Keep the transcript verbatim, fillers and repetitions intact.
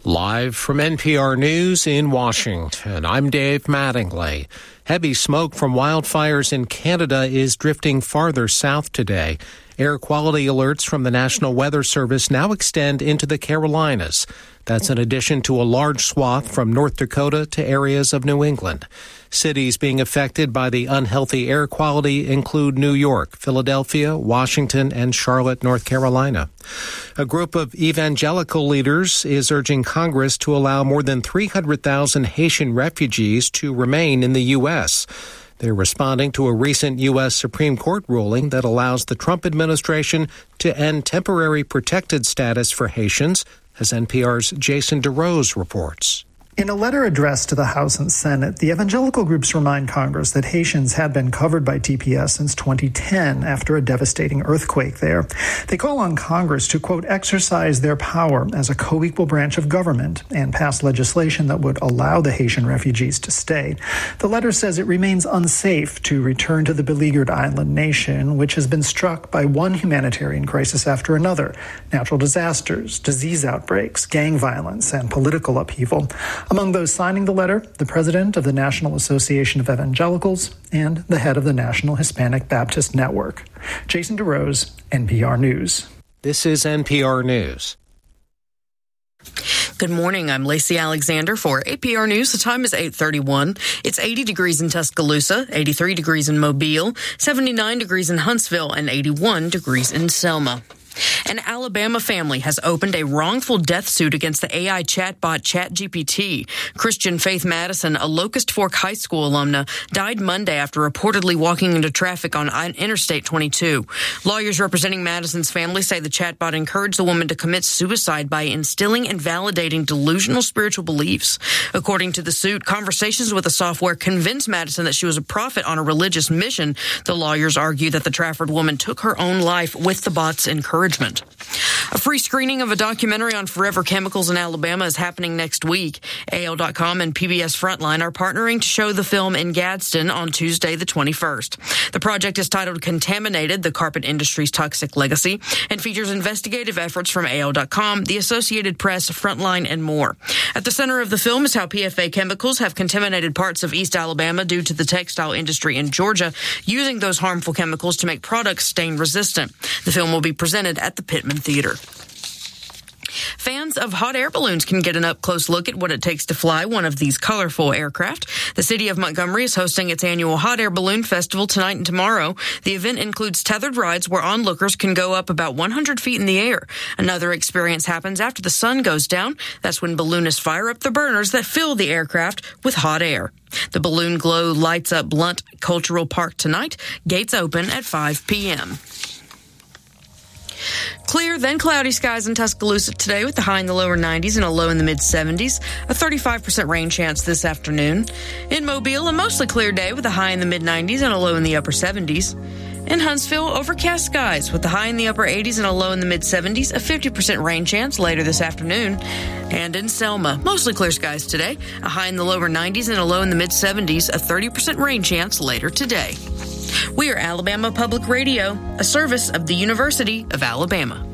Live from N P R News in Washington, I'm Dave Mattingly. Heavy smoke from wildfires in Canada is drifting farther south today. Air quality alerts from the National Weather Service now extend into the Carolinas. That's in addition to a large swath from North Dakota to areas of New England. Cities being affected by the unhealthy air quality include New York, Philadelphia, Washington, and Charlotte, North Carolina. A group of evangelical leaders is urging Congress to allow more than three hundred thousand Haitian refugees to remain in the U S They're responding to a recent U S Supreme Court ruling that allows the Trump administration to end temporary protected status for Haitians, as N P R's Jason DeRose reports. In a letter addressed to the House and Senate, the evangelical groups remind Congress that Haitians had been covered by T P S since twenty ten after a devastating earthquake there. They call on Congress to, quote, exercise their power as a co-equal branch of government and pass legislation that would allow the Haitian refugees to stay. The letter says it remains unsafe to return to the beleaguered island nation, which has been struck by one humanitarian crisis after another: natural disasters, disease outbreaks, gang violence, and political upheaval. Among those signing the letter, the president of the National Association of Evangelicals and the head of the National Hispanic Baptist Network. Jason DeRose, N P R News. This is N P R News. Good morning. I'm Lacey Alexander for A P R News. The time is eight thirty-one. It's eighty degrees in Tuscaloosa, eighty-three degrees in Mobile, seventy-nine degrees in Huntsville, and eighty-one degrees in Selma. An Alabama family has opened a wrongful death suit against the A I chatbot ChatGPT. Christian Faith Madison, a Locust Fork High School alumna, died Monday after reportedly walking into traffic on Interstate twenty-two. Lawyers representing Madison's family say the chatbot encouraged the woman to commit suicide by instilling and validating delusional spiritual beliefs. According to the suit, conversations with the software convinced Madison that she was a prophet on a religious mission. The lawyers argue that the Trafford woman took her own life with the bot's encouragement. A free screening of a documentary on forever chemicals in Alabama is happening next week. A L dot com and P B S Frontline are partnering to show the film in Gadsden on Tuesday the twenty-first. The project is titled Contaminated, the Carpet Industry's Toxic Legacy, and features investigative efforts from A L dot com, the Associated Press, Frontline, and more. At the center of the film is how P F A chemicals have contaminated parts of East Alabama due to the textile industry in Georgia, using those harmful chemicals to make products stain resistant. The film will be presented at the Pittman Theater. Fans of hot air balloons can get an up-close look at what it takes to fly one of these colorful aircraft. The city of Montgomery is hosting its annual Hot Air Balloon Festival tonight and tomorrow. The event includes tethered rides where onlookers can go up about one hundred feet in the air. Another experience happens after the sun goes down. That's when balloonists fire up the burners that fill the aircraft with hot air. The Balloon Glow lights up Blunt Cultural Park tonight. Gates open at five p.m. Clear, then cloudy skies in Tuscaloosa today with the high in the lower nineties and a low in the mid-seventies. A thirty-five percent rain chance this afternoon. In Mobile, a mostly clear day with a high in the mid-nineties and a low in the upper seventies. In Huntsville, overcast skies with the high in the upper eighties and a low in the mid-seventies. A fifty percent rain chance later this afternoon. And in Selma, mostly clear skies today. A high in the lower nineties and a low in the mid-seventies. A thirty percent rain chance later today. We are Alabama Public Radio, a service of the University of Alabama.